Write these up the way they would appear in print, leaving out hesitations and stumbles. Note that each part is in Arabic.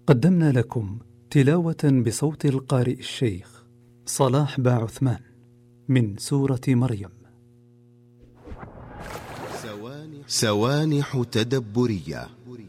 قدمنا لكم تلاوة بصوت القارئ الشيخ صلاح باعثمان من سورة مريم. سوانح تدبرية.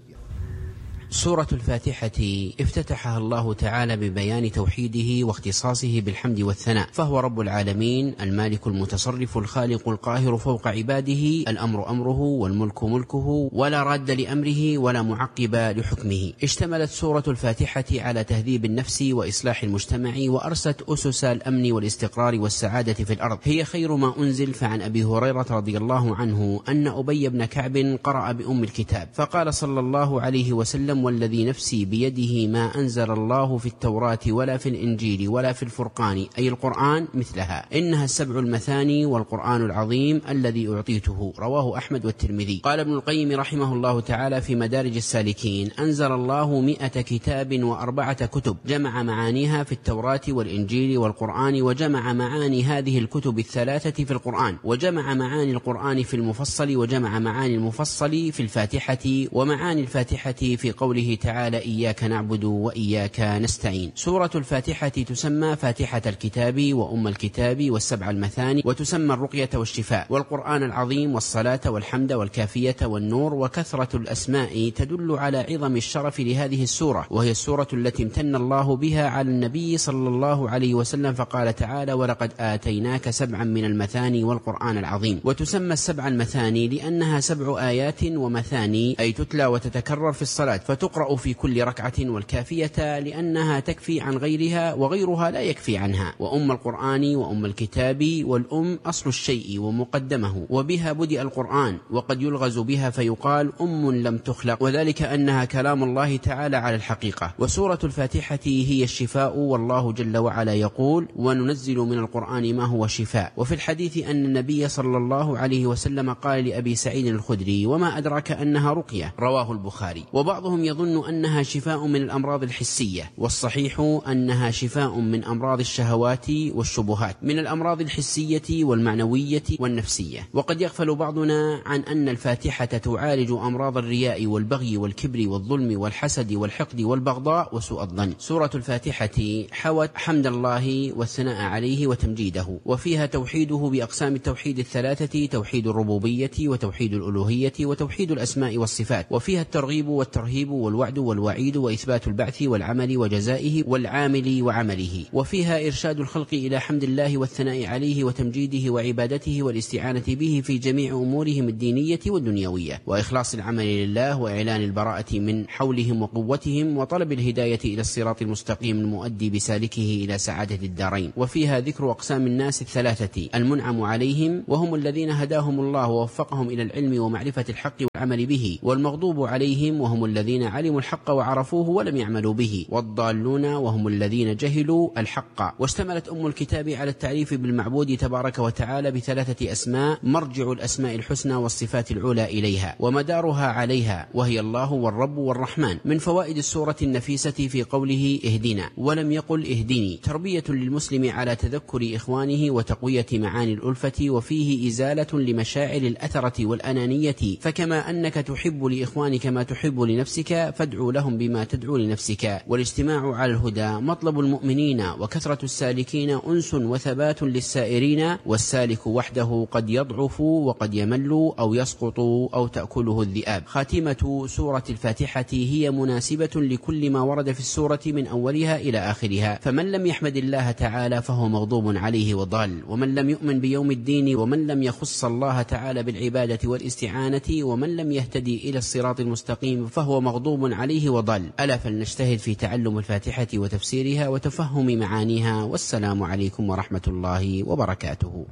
سورة الفاتحة افتتحها الله تعالى ببيان توحيده واختصاصه بالحمد والثناء، فهو رب العالمين، المالك المتصرف الخالق القاهر فوق عباده، الأمر أمره والملك ملكه، ولا راد لأمره ولا معقب لحكمه. اشتملت سورة الفاتحة على تهذيب النفس وإصلاح المجتمع، وأرست أسس الأمن والاستقرار والسعادة في الأرض. هي خير ما أنزل. فعن أبي هريرة رضي الله عنه أن أبي بن كعب قرأ بأم الكتاب، فقال صلى الله عليه وسلم: والذي نفسي بيده ما أنزل الله في التوراة ولا في الإنجيل ولا في الفرقان، أي القرآن، مثلها، إنها السبع المثاني والقرآن العظيم الذي أعطيته. رواه أحمد والترمذي. قال ابن القيم رحمه الله تعالى في مدارج السالكين: أنزل الله 100 كتاب و4 كتب، جمع معانيها في التوراة والإنجيل والقرآن، وجمع معاني هذه الكتب الثلاثة في القرآن، وجمع معاني القرآن في المفصل، وجمع معاني المفصل في الفاتحة، ومعاني الفاتحة في قوله تعالى: إياك نعبد وإياك نستعين. سورة الفاتحة تسمى فاتحة الكتاب وأم الكتاب والسبع المثاني، وتسمى الرقية والشفاء والقرآن العظيم والصلاة والحمد والكافية والنور. وكثرة الأسماء تدل على عظم الشرف لهذه السورة، وهي السورة التي امتن الله بها على النبي صلى الله عليه وسلم، فقال تعالى: ولقد آتيناك 7 من المثاني والقرآن العظيم. وتسمى السبع المثاني لأنها 7 آيات ومثاني، أي تتلى وتتكرر في الصلاة، فتقرأ في كل ركعة، والكافية لأنها تكفي عن غيرها وغيرها لا يكفي عنها. وأم القرآن وأم الكتاب، والأم أصل الشيء ومقدمه، وبها بدأ القرآن، وقد يلغز بها فيقال أم لم تخلق، وذلك أنها كلام الله تعالى على الحقيقة. وسورة الفاتحة هي الشفاء، والله جل وعلا يقول: وننزل من القرآن ما هو شفاء. وفي الحديث أن النبي صلى الله عليه وسلم قال لأبي سعيد الخدري: وما أدرك أنها رقية؟ رواه البخاري. وبعضهم يظن أنها شفاء من الأمراض الحسية، والصحيح أنها شفاء من أمراض الشهوات والشبهات، من الأمراض الحسية والمعنوية والنفسية. وقد يغفل بعضنا عن أن الفاتحة تعالج أمراض الرياء والبغي والكبر والظلم والحسد والحقد والبغضاء وسوء الظن. سورة الفاتحة حوت حمد الله والثناء عليه وتمجيده، وفيها توحيده بأقسام التوحيد الثلاثة: توحيد الربوبية وتوحيد الألوهية وتوحيد الأسماء والصفات. وفيها الترغيب والترهيب والوعد والوعيد وإثبات البعث والعمل وجزائه والعامل وعمله. وفيها إرشاد الخلق إلى حمد الله والثناء عليه وتمجيده وعبادته والاستعانة به في جميع أمورهم الدينية والدنيوية، وإخلاص العمل لله، وإعلان البراءة من حولهم وقوتهم، وطلب الهداية إلى الصراط المستقيم المؤدي بسالكه إلى سعادة الدارين. وفيها ذكر أقسام الناس الثلاثة: المنعم عليهم، وهم الذين هداهم الله ووفقهم إلى العلم ومعرفة الحق والعمل به، والمغضوب عليهم، وهم الذين علموا الحق وعرفوه ولم يعملوا به، والضالون، وهم الذين جهلوا الحق. واشتملت أم الكتاب على التعريف بالمعبود تبارك وتعالى ب3 أسماء، مرجع الأسماء الحسنى والصفات العلى إليها، ومدارها عليها، وهي الله والرب والرحمن. من فوائد السورة النفيسة في قوله: اهدنا، ولم يقل اهدني، تربية للمسلم على تذكر إخوانه وتقوية معاني الألفة، وفيه إزالة لمشاعر الأثرة والأنانية، فكما أنك تحب لإخوانك ما تحب لنفسك، فادعو لهم بما تدعو لنفسك. والاجتماع على الهدى مطلب المؤمنين، وكثرة السالكين أنس وثبات للسائرين، والسالك وحده قد يضعف وقد يمل أو يسقط أو تأكله الذئاب. خاتمة سورة الفاتحة هي مناسبة لكل ما ورد في السورة من أولها إلى آخرها، فمن لم يحمد الله تعالى فهو مغضوب عليه وضال، ومن لم يؤمن بيوم الدين، ومن لم يخص الله تعالى بالعبادة والاستعانة، ومن لم يهتدي إلى الصراط المستقيم فهو مغضوب عليه وضل. ألا فلنجتهد في تعلم الفاتحة وتفسيرها وتفهم معانيها. والسلام عليكم ورحمة الله وبركاته.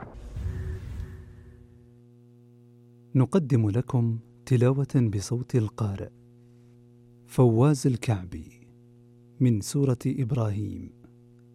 نقدم لكم تلاوة بصوت القارئ فواز الكعبي من سورة إبراهيم.